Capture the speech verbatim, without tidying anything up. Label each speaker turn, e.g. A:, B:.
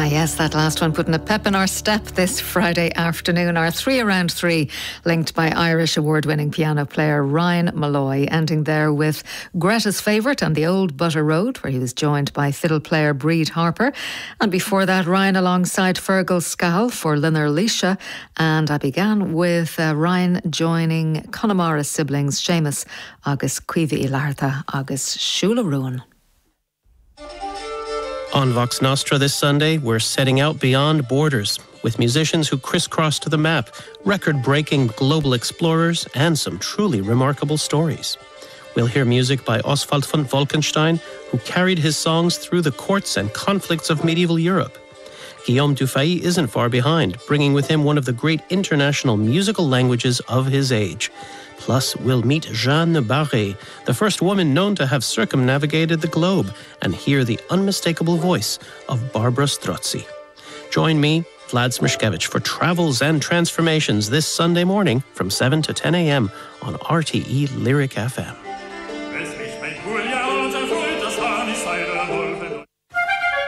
A: Ah, yes, that last one putting a pep in our step this Friday afternoon. Our three around three, linked by Irish award-winning piano player Ryan Malloy, ending there with Greta's Favourite on the Old Butter Road, where he was joined by fiddle player Breed Harper. And before that, Ryan alongside Fergal Scal for Linner Leisha. And I began with uh, Ryan joining Connemara siblings Seamus agus Cuivi Ilartha agus Shula Ruin.
B: On Vox Nostra this Sunday, we're setting out beyond borders with musicians who crisscross to the map, record-breaking global explorers, and some truly remarkable stories. We'll hear music by Oswald von Wolkenstein, who carried his songs through the courts and conflicts of medieval Europe. Guillaume Dufay isn't far behind, bringing with him one of the great international musical languages of his age. Plus, we'll meet Jeanne Barré, the first woman known to have circumnavigated the globe, and hear the unmistakable voice of Barbara Strozzi. Join me, Vlad Smrshkevich, for Travels and Transformations this Sunday morning from seven to ten a.m. on R T E Lyric F M.